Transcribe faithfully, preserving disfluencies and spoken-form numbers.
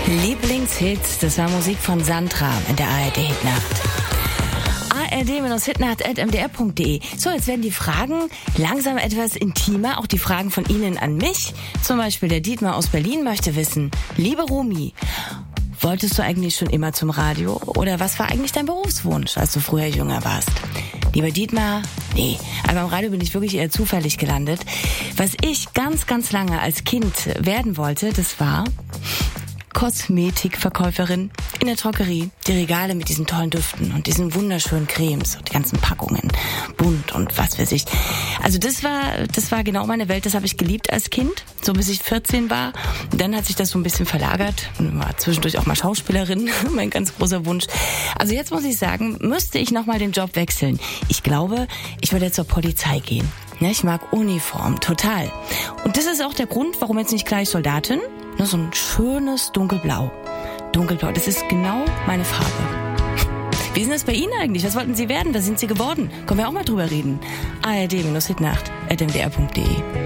Lieblingshits, das war Musik von Sandra in der A R D-Hitnacht. A R D-Hitnacht at m d r punkt d e. So, jetzt werden die Fragen langsam etwas intimer, auch die Fragen von Ihnen an mich. Zum Beispiel der Dietmar aus Berlin möchte wissen, liebe Romy, wolltest du eigentlich schon immer zum Radio? Oder was war eigentlich dein Berufswunsch, als du früher jünger warst? Lieber Dietmar, nee, aber im Radio bin ich wirklich eher zufällig gelandet. Was ich ganz, ganz lange als Kind werden wollte, das war Kosmetikverkäuferin in der Drogerie. Die Regale mit diesen tollen Düften und diesen wunderschönen Cremes und die ganzen Packungen, bunt und was weiß ich. Also das war, das war genau meine Welt, das habe ich geliebt als Kind, so bis ich vierzehn war. Und dann hat sich das so ein bisschen verlagert, war zwischendurch auch mal Schauspielerin, mein ganz großer Wunsch. Also jetzt muss ich sagen, müsste ich nochmal den Job wechseln. Ich glaube, ich würde jetzt zur Polizei gehen. Ja, ich mag Uniform, total. Und das ist auch der Grund, warum jetzt nicht gleich Soldatin, nur so ein schönes Dunkelblau. Dunkelblau, das ist genau meine Farbe. Wie ist denn das bei Ihnen eigentlich? Was wollten Sie werden? Da sind Sie geworden. Können wir auch mal drüber reden. A R D-Hitnacht at m d r punkt d e.